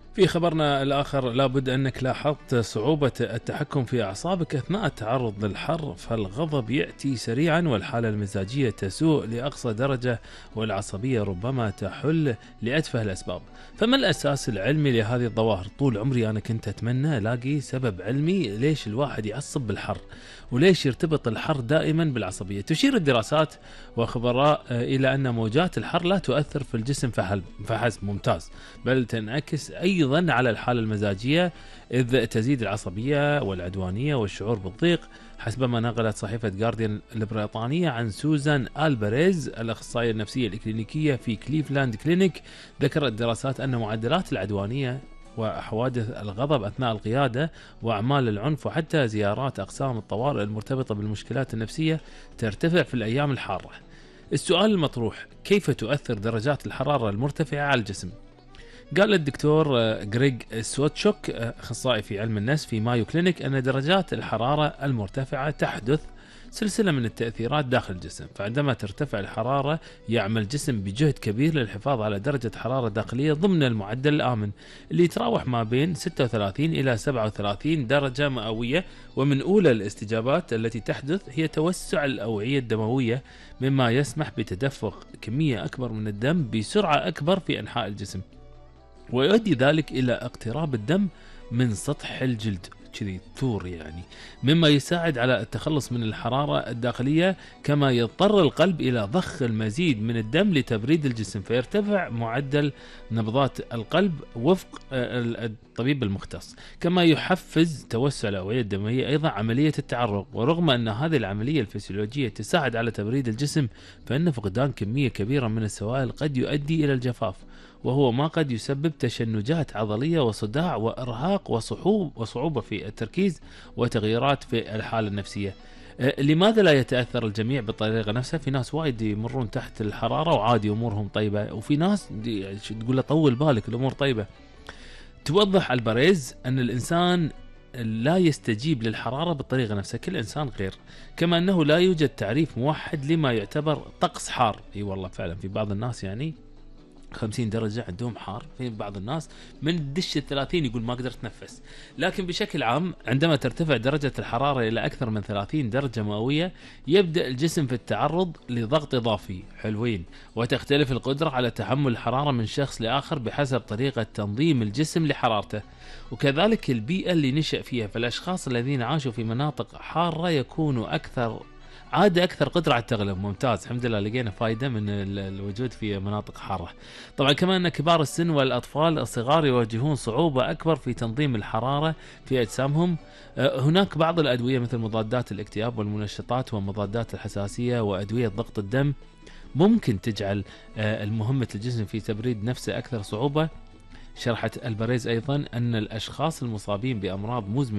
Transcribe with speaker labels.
Speaker 1: في خبرنا الآخر، لابد أنك لاحظت صعوبة التحكم في أعصابك أثناء التعرض للحر، فالغضب يأتي سريعا والحالة المزاجية تسوء لأقصى درجة والعصبية ربما تحل لأتفه الأسباب. فما الأساس العلمي لهذه الظواهر؟ طول عمري أنا كنت أتمنى ألاقي سبب علمي ليش الواحد يعصب بالحر وليش يرتبط الحر دائما بالعصبية. تشير الدراسات وخبراء إلى أن موجات الحر لا تؤثر في الجسم فحسب، ممتاز، بل تنعكس أيضا على الحالة المزاجية، إذ تزيد العصبية والعدوانية والشعور بالضيق، حسب ما نقلت صحيفة جارديان البريطانية عن سوزان ألبريز الأخصائية النفسية الإكلينيكية في كليفلاند كلينيك. ذكرت الدراسات أن معدلات العدوانية وحوادث الغضب أثناء القيادة وأعمال العنف وحتى زيارات أقسام الطوارئ المرتبطة بالمشكلات النفسية ترتفع في الأيام الحارة. السؤال المطروح: كيف تؤثر درجات الحرارة المرتفعة على الجسم؟ قال الدكتور غريغ سوتشوك أخصائي في علم النفس في مايو كلينيك أن درجات الحرارة المرتفعة تحدث سلسلة من التأثيرات داخل الجسم، فعندما ترتفع الحرارة يعمل الجسم بجهد كبير للحفاظ على درجة حرارة داخلية ضمن المعدل الآمن اللي يتراوح ما بين 36 إلى 37 درجة مئوية. ومن أولى الاستجابات التي تحدث هي توسع الأوعية الدموية، مما يسمح بتدفق كمية أكبر من الدم بسرعة أكبر في أنحاء الجسم، ويؤدي ذلك إلى اقتراب الدم من سطح الجلد كذي ثور يعني، مما يساعد على التخلص من الحرارة الداخلية. كما يضطر القلب إلى ضخ المزيد من الدم لتبريد الجسم، فيرتفع معدل نبضات القلب وفق الطبيب المختص. كما يحفز توسع الأوعية الدموية أيضا عملية التعرق، ورغم أن هذه العملية الفسيولوجية تساعد على تبريد الجسم، فإن فقدان كمية كبيرة من السوائل قد يؤدي إلى الجفاف، وهو ما قد يسبب تشنجات عضلية وصداع وإرهاق وصعوبة في التركيز وتغييرات في الحالة النفسية. لماذا لا يتأثر الجميع بالطريقة نفسها؟ في ناس وايد يمرون تحت الحرارة وعادي أمورهم طيبة، وفي ناس تقول له طول بالك الأمور طيبة. توضح البريز أن الإنسان لا يستجيب للحرارة بالطريقة نفسها، كل إنسان غير، كما أنه لا يوجد تعريف موحد لما يعتبر طقس حار. اي والله فعلا في بعض الناس يعني 50 درجة عندهم حار، في بعض الناس من دش 30 يقول ما قدرت أتنفس. لكن بشكل عام عندما ترتفع درجة الحرارة إلى أكثر من 30 درجة مئوية يبدأ الجسم في التعرض لضغط إضافي، حلوين، وتختلف القدرة على تحمل الحرارة من شخص لآخر بحسب طريقة تنظيم الجسم لحرارته، وكذلك البيئة اللي نشأ فيها. فالأشخاص الذين عاشوا في مناطق حارة يكونوا أكثر قدرة على التغلب. ممتاز، الحمد لله لقينا فائدة من الوجود في مناطق حارة. طبعا كمان أن كبار السن والأطفال الصغار يواجهون صعوبة أكبر في تنظيم الحرارة في أجسامهم. هناك بعض الأدوية مثل مضادات الاكتئاب والمنشطات ومضادات الحساسية وأدوية ضغط الدم ممكن تجعل المهمة الجسم في تبريد نفسه أكثر صعوبة. شرحت البريز أيضا أن الأشخاص المصابين بأمراض مزمنة